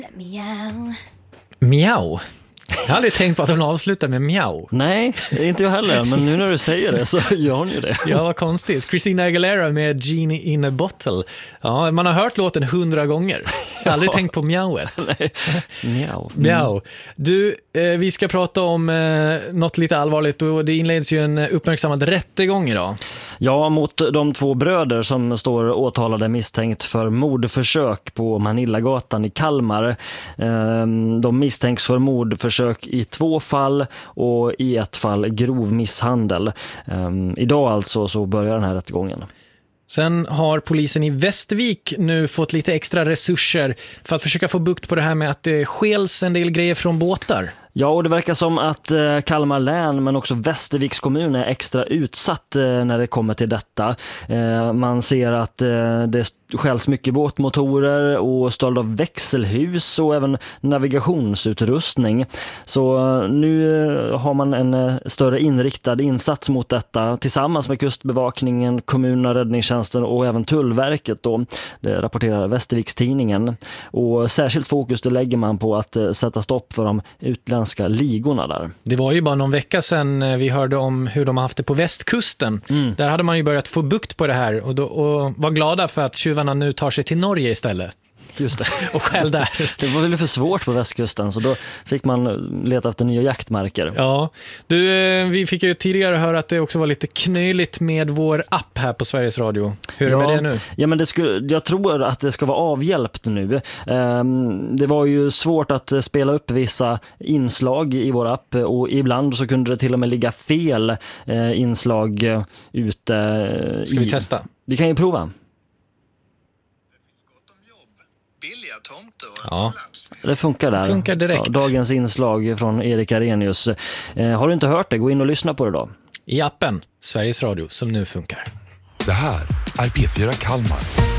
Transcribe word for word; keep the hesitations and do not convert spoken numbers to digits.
Miau. Miau. Jag har aldrig tänkt på att hon avslutar med miau. Nej, inte jag heller, men nu när du säger det så gör hon ju det. Ja, vad konstigt. Christina Aguilera med Genie in a Bottle. Ja, man har hört låten hundra gånger. Jag har aldrig ja. tänkt på miauet. Nej, miau. Mm. Miau. Du, eh, vi ska prata om eh, något lite allvarligt och det inleds ju en uppmärksammad rättegång idag. Ja, mot de två bröder som står åtalade misstänkt för mordförsök på Manillagatan i Kalmar. De misstänks för mordförsök i två fall och i ett fall grov misshandel. Idag alltså så börjar den här rättegången. Sen har polisen i Västervik nu fått lite extra resurser för att försöka få bukt på det här med att det skels en del grejer från båtar. Ja, och det verkar som att Kalmar län men också Västerviks kommun är extra utsatt när det kommer till detta. Man ser att det stjäls mycket båtmotorer och stöld av växelhus och även navigationsutrustning. Så nu har man en större inriktad insats mot detta tillsammans med Kustbevakningen, kommunen, räddningstjänsten och även Tullverket då. Det rapporterar Västervikstidningen. Och särskilt fokus det lägger man på att sätta stopp för de utländska ligorna där. Det var ju bara någon vecka sedan vi hörde om hur de har haft det på västkusten. Mm. Där hade man ju börjat få bukt på det här och, då, och var glada för att tjuvarna nu tar sig till Norge istället. Just det. Och själv där. Det var väl för svårt på västkusten så då fick man leta efter nya jaktmarker. Ja. Du, vi fick ju tidigare höra att det också var lite knöligt med vår app här på Sveriges Radio. Hur är ja, det med det nu? Ja, men det skulle, jag tror att det ska vara avhjälpt nu. Um, det var ju svårt att spela upp vissa inslag i vår app och ibland så kunde det till och med ligga fel uh, inslag uh, ute. Uh, ska vi i... testa? Vi kan ju prova. Billiga tomter. Ja. Det funkar där. Det funkar direkt. Ja, dagens inslag från Erik Arrhenius. Eh, har du inte hört det? Gå in och lyssna på det då. I appen Sveriges Radio som nu funkar. Det här är P fyra Kalmar.